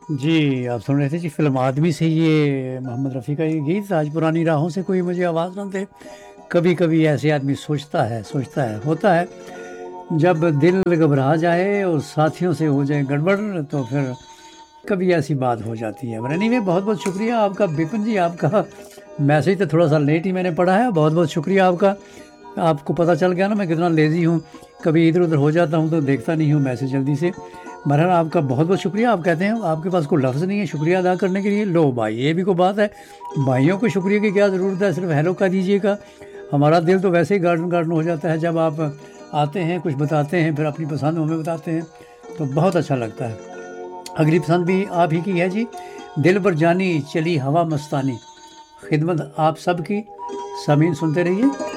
जी, आप सुन रहे थे जी फ़िल्म आदमी से ये मोहम्मद रफ़ी का ये गीत, आज पुरानी राहों से कोई मुझे आवाज़ ना दे। कभी-कभी ऐसे आदमी सोचता है, होता है, जब दिल घबरा जाए और साथियों से हो जाए गड़बड़, तो फिर कभी ऐसी बात हो जाती है। एनीवे बहुत-बहुत शुक्रिया आपका विपिन जी, आपका मैसेज तो थोड़ा-सा लेट ही मैंने पढ़ा है, बहुत-बहुत शुक्रिया आपका। आपको पता चल गया ना मैं कितना लेज़ी हूँ, कभी इधर-उधर हो जाता हूँ तो देखता नहीं हूँ मैसेज जल्दी से। बहरहाल आपका बहुत-बहुत शुक्रिया। आप कहते हैं आपके पास कोई लफ़्ज़ नहीं है शुक्रिया अदा करने के लिए, लो भाई ये भी कोई बात है। भाइयों को शुक्रिया की क्या ज़रूरत है, सिर्फ़ हेलो कह दीजिएगा। हमारा दिल तो वैसे ही गार्डन-गार्डन हो जाता है जब आप आते हैं, कुछ बताते हैं, फिर अपनी पसंद हमें बताते हैं, तो बहुत अच्छा लगता है। अगली पसंद भी आप ही की है जी, दिल पर जानी चली हवा मस्तानी, खिदमत आप सबकी। सामीन सुनते रहिए।